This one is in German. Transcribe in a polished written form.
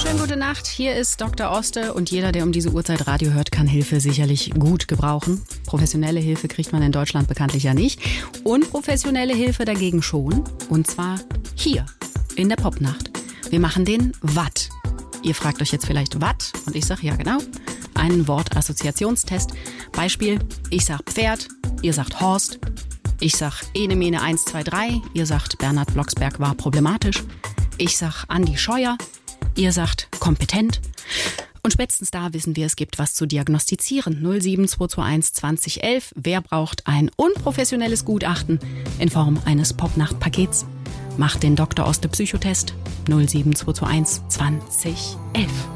Schönen gute Nacht, hier ist Dr. Oste und jeder, der um diese Uhrzeit Radio hört, kann Hilfe sicherlich gut gebrauchen. Professionelle Hilfe kriegt man in Deutschland bekanntlich ja nicht. Unprofessionelle Hilfe dagegen schon, und zwar hier in der Popnacht. Wir machen den Watt. Ihr fragt euch jetzt vielleicht Watt und ich sage ja genau, einen Wortassoziationstest. Beispiel, ich sag Pferd, ihr sagt Horst. Ich sag Ene Mene 1, 2, 3, ihr sagt Bernhard Blocksberg war problematisch. Ich sag Andi Scheuer, ihr sagt kompetent. Und spätestens da wissen wir, es gibt was zu diagnostizieren. 07221 2011. Wer braucht ein unprofessionelles Gutachten in Form eines Popnacht-Pakets? Macht den Dr. Oste Psychotest 07221 2011.